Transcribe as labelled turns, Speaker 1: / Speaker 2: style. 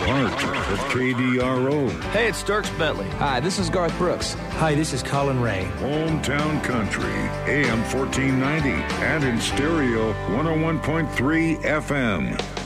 Speaker 1: Bart at KDRO.
Speaker 2: Hey, it's Dirks Bentley.
Speaker 3: Hi, this is Garth Brooks.
Speaker 4: Hi, this is Colin Ray.
Speaker 1: Hometown Country, AM 1490, and in stereo 101.3 FM.